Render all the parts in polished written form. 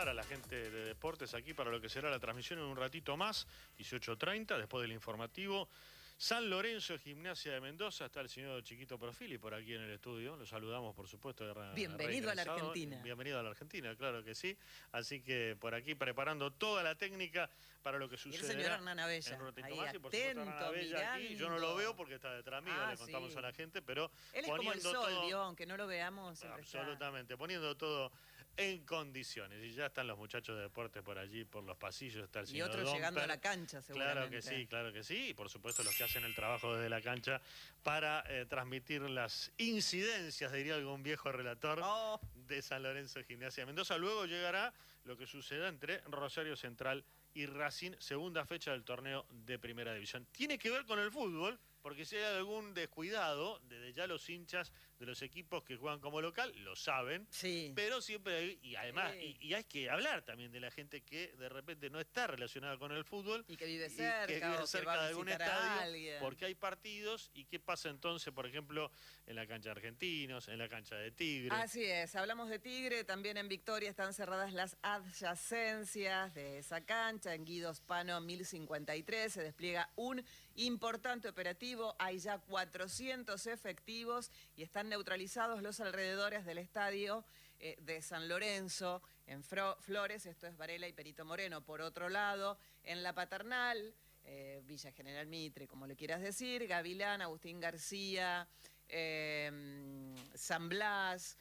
prepara la gente de deportes aquí para lo que será la transmisión en un ratito más, 18:30, después del informativo. San Lorenzo, Gimnasia de Mendoza, está el señor Chiquito Profili por aquí en el estudio. Lo saludamos, por supuesto. Bienvenido a la Argentina. Bienvenido a la Argentina, claro que sí. Así que por aquí preparando toda la técnica para lo que sucederá. Y el señor Hernán Abella, en un ratito ahí más. Y por supuesto Hernán Abella aquí. Yo no lo veo porque está detrás mío, le contamos a la gente, pero él es como el sol, ¿vio? Aunque no lo veamos, siempre absolutamente, poniendo todo en condiciones. Y ya están los muchachos de deporte por allí, por los pasillos. Está el señor otros Domper, llegando a la cancha, seguramente. Claro que sí. Y por supuesto los que hacen el trabajo desde la cancha para transmitir las incidencias, diría algún viejo relator, de San Lorenzo, Gimnasia de Mendoza. Luego llegará lo que suceda entre Rosario Central y Racing, segunda fecha del torneo de Primera División. Tiene que ver con el fútbol, porque si hay algún descuidado, desde ya los hinchas de los equipos que juegan como local lo saben, sí, pero siempre hay, y además, y hay que hablar también de la gente que de repente no está relacionada con el fútbol y que vive cerca, que vive cerca de algún estadio, a porque hay partidos. ¿Y qué pasa entonces, por ejemplo, en la cancha de Argentinos, en la cancha de Tigre? Así es, hablamos de Tigre, también en Victoria están cerradas las adyacencias de esa cancha. En Guido Spano 1053 se despliega un importante operativo. Hay ya 400 efectivos y están neutralizados los alrededores del estadio de San Lorenzo, en Flores, esto es Varela y Perito Moreno. Por otro lado, en La Paternal, Villa General Mitre, como le quieras decir, Gavilán, Agustín García, San Blas,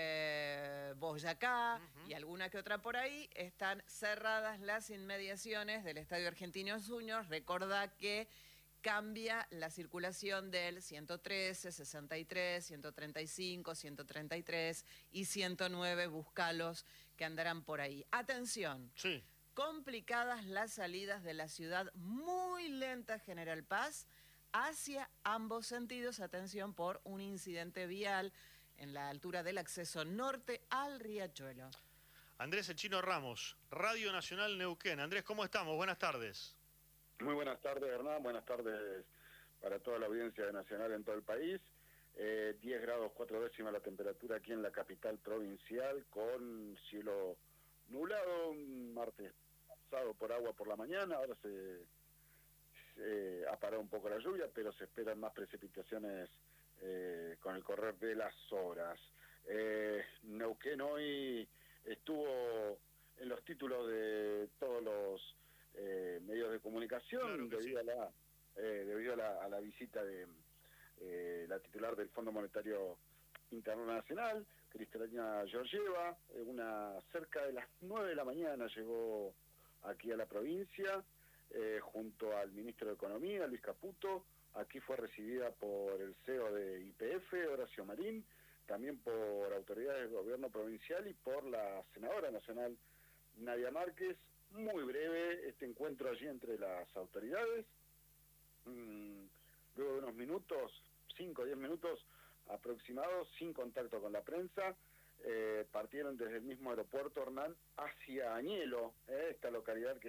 Boyacá y alguna que otra por ahí, están cerradas las inmediaciones del Estadio Argentinos Juniors. Recordá que cambia la circulación del 113, 63, 135, 133 y 109, buscalos que andarán por ahí. Atención, sí. Complicadas las salidas de la ciudad, muy lenta General Paz, hacia ambos sentidos. Atención por un incidente vial en la altura del acceso norte al Riachuelo. Andrés El Chino Ramos, Radio Nacional Neuquén. Andrés, ¿cómo estamos? Buenas tardes. Muy buenas tardes, Hernán. Buenas tardes para toda la audiencia de Nacional en todo el país. 10 grados 4 décimas la temperatura aquí en la capital provincial, con cielo nublado. Un martes pasado por agua por la mañana, ahora se ha parado un poco la lluvia, pero se esperan más precipitaciones con el correr de las horas. Neuquén hoy estuvo en los títulos de todos los medios de comunicación, claro, debido a la visita de la titular del Fondo Monetario Internacional, Cristalina Georgieva. Cerca de las 9 de la mañana llegó aquí a la provincia, junto al ministro de Economía, Luis Caputo. Aquí fue recibida por el CEO de YPF, Horacio Marín, también por autoridades del gobierno provincial y por la senadora nacional, Nadia Márquez. Muy breve este encuentro allí entre las autoridades. Luego de unos minutos, 5 o 10 minutos aproximados, sin contacto con la prensa, partieron desde el mismo aeropuerto, Hernán, hacia Añelo, esta localidad que